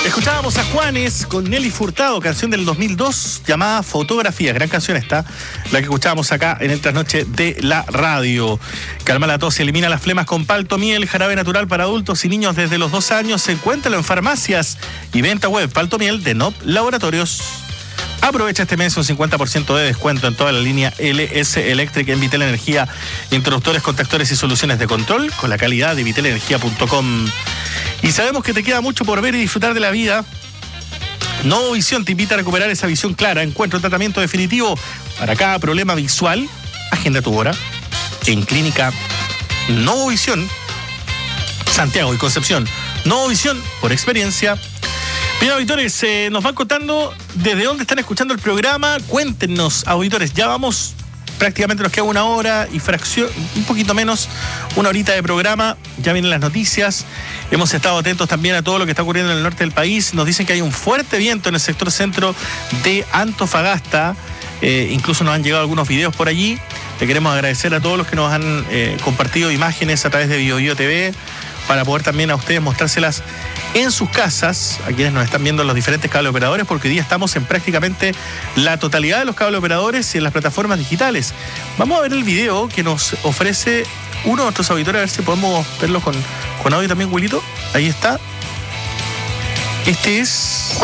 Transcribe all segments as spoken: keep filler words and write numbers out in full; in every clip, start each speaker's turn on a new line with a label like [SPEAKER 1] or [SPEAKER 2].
[SPEAKER 1] Escuchábamos a Juanes con Nelly Furtado, canción del dos mil dos llamada Fotografía. Gran canción esta, la que escuchábamos acá en el trasnoche de la radio. Calma la tos y elimina las flemas con palto miel, jarabe natural para adultos y niños desde los dos años. Encuéntralo en farmacias y venta web. Palto miel de N O P Laboratorios. Aprovecha este mes un cincuenta por ciento de descuento en toda la línea L S Electric en Vitel Energía, interruptores, contactores y soluciones de control con la calidad de vitel energía punto com. Y sabemos que te queda mucho por ver y disfrutar de la vida. Novovisión te invita a recuperar esa visión clara. Encuentra un tratamiento definitivo para cada problema visual. Agenda tu hora en Clínica Novovisión, Santiago y Concepción. Novovisión por experiencia. Bien, auditores, eh, nos van contando desde dónde están escuchando el programa. Cuéntenos, auditores, ya vamos, prácticamente nos queda una hora y fracción, un poquito menos, una horita de programa. Ya vienen las noticias. Hemos estado atentos también a todo lo que está ocurriendo en el norte del país. Nos dicen que hay un fuerte viento en el sector centro de Antofagasta. Eh, incluso nos han llegado algunos videos por allí. Le queremos agradecer a todos los que nos han eh, compartido imágenes a través de Bio Bio T V para poder también a ustedes mostrárselas en sus casas, a quienes nos están viendo los diferentes cable operadores, porque hoy día estamos en prácticamente la totalidad de los cable operadores y en las plataformas digitales. Vamos a ver el video que nos ofrece uno de nuestros auditores, a ver si podemos verlo con, con audio también, Wilito. Ahí está. Este es...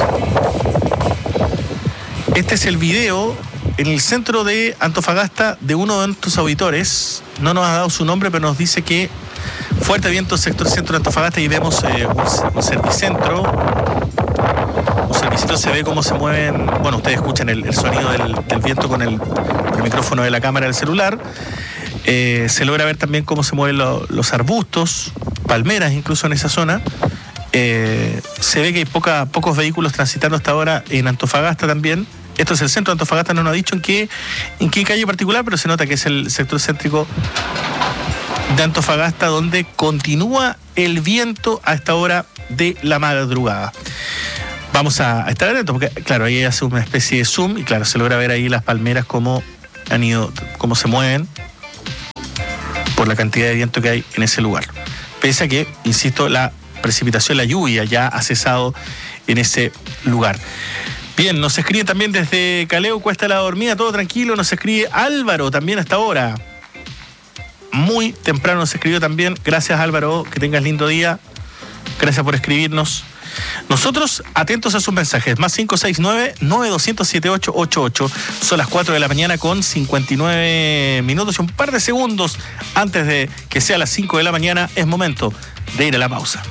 [SPEAKER 1] Este es el video en el centro de Antofagasta de uno de nuestros auditores. No nos ha dado su nombre, pero nos dice que fuerte viento sector centro de Antofagasta y vemos eh, un, un servicentro. Un servicentro, se ve cómo se mueven. Bueno, ustedes escuchan el, el sonido del, del viento con el, el micrófono de la cámara del celular. Eh, se logra ver también cómo se mueven lo, los arbustos, palmeras incluso en esa zona. Eh, se ve que hay poca, pocos vehículos transitando hasta ahora en Antofagasta también. Esto es el centro de Antofagasta, no nos ha dicho en qué, en qué calle particular, pero se nota que es el sector céntrico de Antofagasta, donde continúa el viento a esta hora de la madrugada. Vamos a, a estar atentos, porque claro, ahí hace una especie de zoom y claro, se logra ver ahí las palmeras cómo han ido, cómo se mueven por la cantidad de viento que hay en ese lugar. Pese a que, insisto, la precipitación, la lluvia ya ha cesado en ese lugar. Bien, nos escribe también desde Caleo, Cuesta la Dormida, todo tranquilo. Nos escribe Álvaro también hasta ahora. Muy temprano nos escribió también. Gracias, Álvaro, que tengas lindo día. Gracias por escribirnos. Nosotros atentos a sus mensajes. Más cinco seis nueve, nueve dos cero, siete ocho ocho ocho. Son las cuatro de la mañana con cincuenta y nueve minutos y un par de segundos antes de que sea las cinco de la mañana. Es momento de ir a la pausa.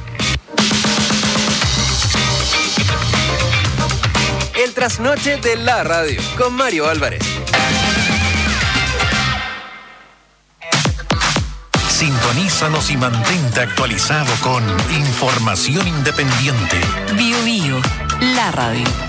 [SPEAKER 2] El trasnoche de la radio con Mario Álvarez.
[SPEAKER 3] Sintonízanos y mantente actualizado con información independiente.
[SPEAKER 4] Bio Bio, la radio.